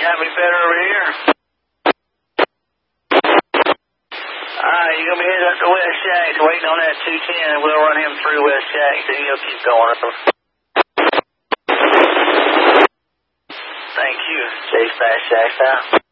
Got me better over here? Alright, you're going to be heading up to West Shacks, waiting on that 210, and we'll run him through West Shacks, and he'll keep going. Thank you. Chase Fast Shacks out.